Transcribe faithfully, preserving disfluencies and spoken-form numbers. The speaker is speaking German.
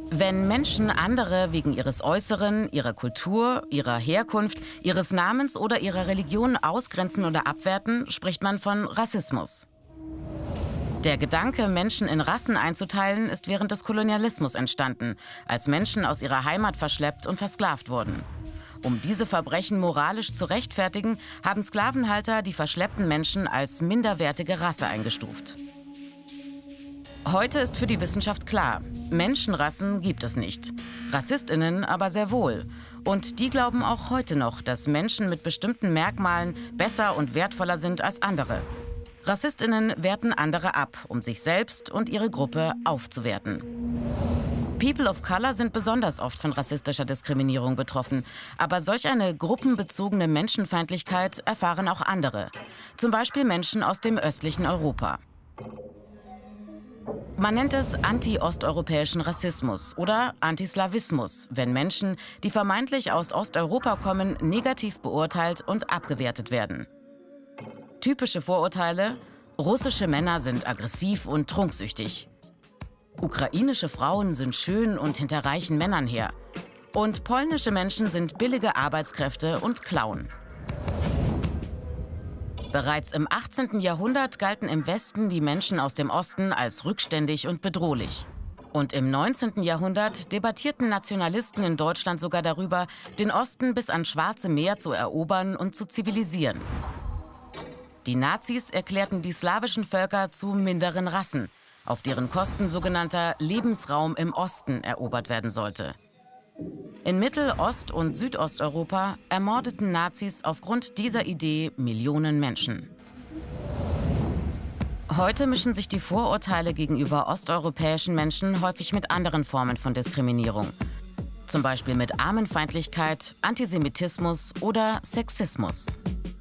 Wenn Menschen andere wegen ihres Äußeren, ihrer Kultur, ihrer Herkunft, ihres Namens oder ihrer Religion ausgrenzen oder abwerten, spricht man von Rassismus. Der Gedanke, Menschen in Rassen einzuteilen, ist während des Kolonialismus entstanden, als Menschen aus ihrer Heimat verschleppt und versklavt wurden. Um diese Verbrechen moralisch zu rechtfertigen, haben Sklavenhalter die verschleppten Menschen als minderwertige Rasse eingestuft. Heute ist für die Wissenschaft klar, Menschenrassen gibt es nicht. RassistInnen aber sehr wohl. Und die glauben auch heute noch, dass Menschen mit bestimmten Merkmalen besser und wertvoller sind als andere. RassistInnen werten andere ab, um sich selbst und ihre Gruppe aufzuwerten. People of Color sind besonders oft von rassistischer Diskriminierung betroffen. Aber solch eine gruppenbezogene Menschenfeindlichkeit erfahren auch andere. Zum Beispiel Menschen aus dem östlichen Europa. Man nennt es anti-osteuropäischen Rassismus oder Antislawismus, wenn Menschen, die vermeintlich aus Osteuropa kommen, negativ beurteilt und abgewertet werden. Typische Vorurteile: russische Männer sind aggressiv und trunksüchtig. Ukrainische Frauen sind schön und hinter reichen Männern her. Und polnische Menschen sind billige Arbeitskräfte und klauen. Bereits im achtzehnten Jahrhundert galten im Westen die Menschen aus dem Osten als rückständig und bedrohlich. Und im neunzehnten Jahrhundert debattierten Nationalisten in Deutschland sogar darüber, den Osten bis ans Schwarze Meer zu erobern und zu zivilisieren. Die Nazis erklärten die slawischen Völker zu minderen Rassen, auf deren Kosten sogenannter Lebensraum im Osten erobert werden sollte. In Mittel-, Ost- und Südosteuropa ermordeten Nazis aufgrund dieser Idee Millionen Menschen. Heute mischen sich die Vorurteile gegenüber osteuropäischen Menschen häufig mit anderen Formen von Diskriminierung. Zum Beispiel mit Armenfeindlichkeit, Antisemitismus oder Sexismus.